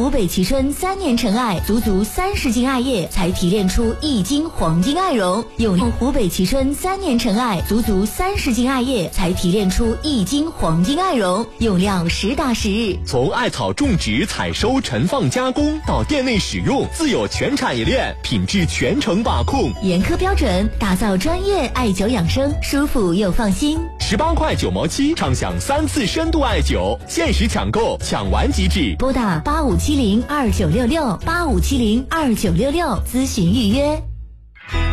湖北蕲春3年陈艾，足30斤艾叶才提炼出1斤黄金艾绒。用湖北蕲春3年陈艾，足30斤艾叶才提炼出1斤黄金艾绒，用料实打实。 从艾草种植、采收、陈放、加工到店内使用，自有全产业链，品质全程把控， 严苛标准，打造专业艾灸养生，舒服又放心。 18块9毛7，畅享3次深度艾灸，限时抢购，抢完即止。 拨打85702966，85702966咨询预约。